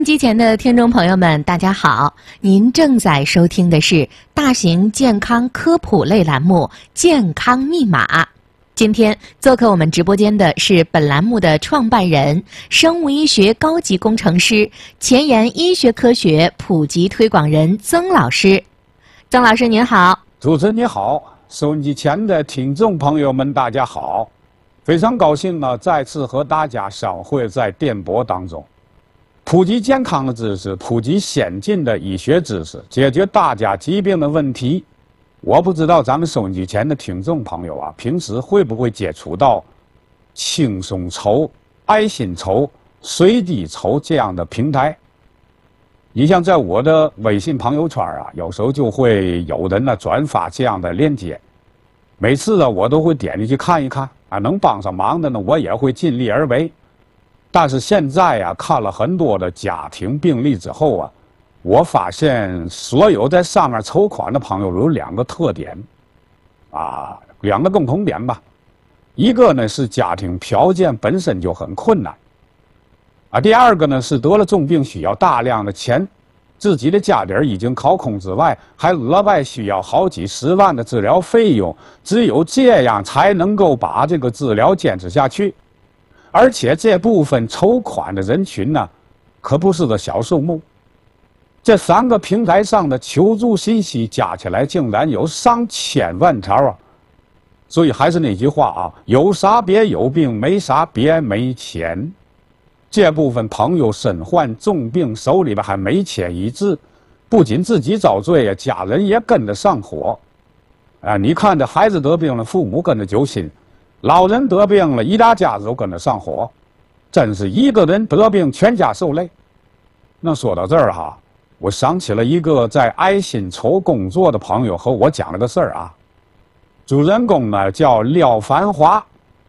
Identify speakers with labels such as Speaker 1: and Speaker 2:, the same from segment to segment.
Speaker 1: 机前的听众朋友们，大家好！您正在收听的是大型健康科普类栏目《健康密码》。今天做客我们直播间的是本栏目的创办人、生物医学高级工程师、前沿医学科学普及推广人曾老师。曾老师您好。
Speaker 2: 主持人你好，收音机前的听众朋友们大家好，非常高兴呢，再次和大家相会在电波当中。普及健康的知识，普及先进的医学知识，解决大家疾病的问题。我不知道咱们收音机前的听众朋友啊，平时会不会接触到轻松筹、爱心筹、随机筹这样的平台？你像在我的微信朋友圈啊，有时候就会有人呢转发这样的链接，每次呢我都会点进去看一看啊，能帮上忙的呢，我也会尽力而为。但是现在啊，看了很多的家庭病例之后啊，我发现所有在上面筹款的朋友有两个特点，啊，两个共同点吧。一个呢是家庭条件本身就很困难，啊，第二个呢是得了重病需要大量的钱，自己的家底儿已经掏空之外，还额外需要好几十万的治疗费用，只有这样才能够把这个治疗坚持下去。而且这部分筹款的人群呢，可不是个小数目。这三个平台上的求助信息加起来竟然有上千万条啊！所以还是那句话啊，有啥别有病，没啥别没钱。这部分朋友身患重病，手里边还没钱医治，不仅自己遭罪呀，家人也跟着上火。啊，你看这孩子得病了，父母跟着揪心。老人得病了，一大家子都跟着上火，真是一个人得病，全家受累。那说到这儿哈，我想起了一个在爱心筹工作的朋友和我讲了个事儿啊。主人公呢叫廖繁华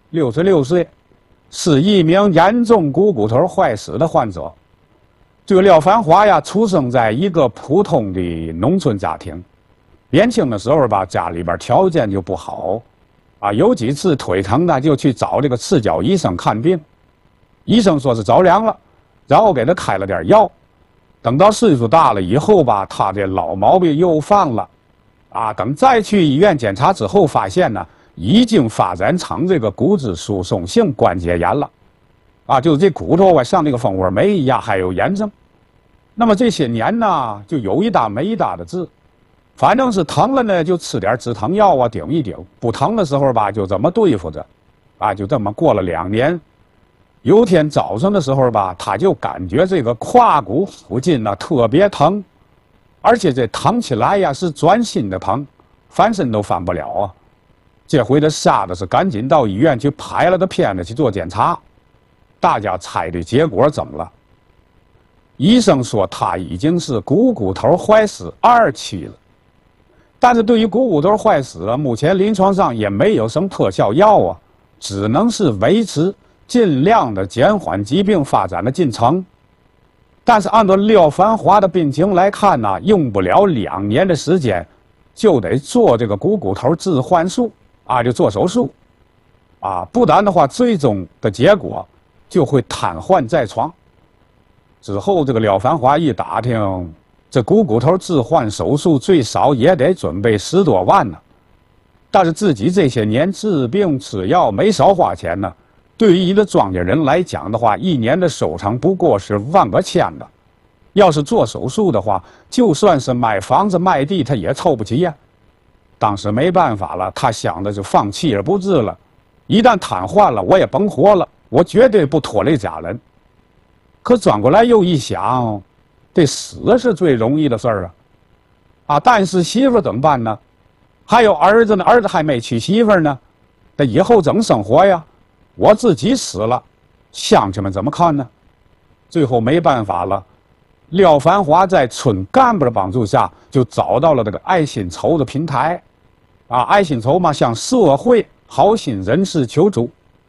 Speaker 2: ，66岁，是一名严重股骨头坏死的患者。这个廖繁华呀，出生在一个普通的农村家庭，年轻的时候吧，家里边条件就不好。啊，有几次腿疼呢，就去找这个赤脚医生看病，医生说是着凉了，然后给他开了点药。等到岁数大了以后吧，他这老毛病又犯了，啊，等再去医院检查之后，发现呢，已经发展成这个骨质疏松性关节炎了，啊，就是这骨头啊，像那个蜂窝煤一样，还有炎症。那么这些年呢，就有一搭没一搭的治。反正是疼了呢，就吃点止疼药啊，顶一顶；不疼的时候吧，就这么对付着，啊，就这么过了2年。有天早上的时候吧，他就感觉这个胯骨附近呢特别疼，而且这疼起来呀是钻心的疼，翻身都翻不了啊。这回他吓得是赶紧到医院去拍了个片子去做检查。大家猜的结果怎么了？医生说他已经是股骨头坏死2期了。但是对于股骨头坏死啊，目前临床上也没有什么特效药啊，只能是维持，尽量的减缓疾病发展的进程。但是按照廖繁华的病情来看呢，用不了2年的时间，就得做这个股骨头置换术啊，就做手术，啊，不然的话，最终的结果就会瘫痪在床。之后这个廖繁华一打听，这股骨头置换手术最少也得准备10多万呢，但是自己这些年治病吃药没少花钱呢。对于一个庄稼人来讲的话，1年的收成不过是万个千的。要是做手术的话，就算是卖房子卖地，他也凑不齐呀。当时没办法了，他想的就放弃而不治了。一旦瘫痪了，我也甭活了，我绝对不拖累家人。可转过来又一想，这死是最容易的事儿啊，啊！但是媳妇怎么办呢？还有儿子呢，儿子还没娶媳妇呢，那以后怎么生活呀？我自己死了，乡亲们怎么看呢？最后没办法了，廖繁华在村干部的帮助下，就找到了这个爱心筹的平台，啊，爱心筹嘛，向社会好心人士求助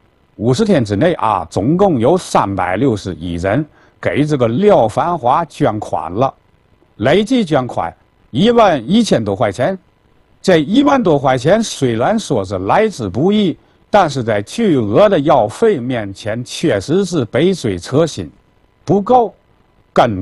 Speaker 2: ，50天之内啊，总共有361人。给这个廖繁华捐款了，累计捐款11000多块钱。这1万多块钱虽然说是来之不易，但是在巨额的药费面前，确实是杯水车薪，不够。 更